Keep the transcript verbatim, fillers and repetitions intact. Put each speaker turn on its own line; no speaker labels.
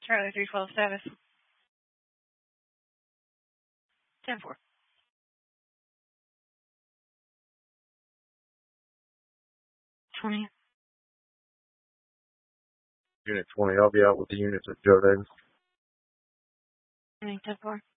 Charlie three twelve status. ten four. twenty.
Unit twenty, I'll be out with the units at Joe Davis.
ten four.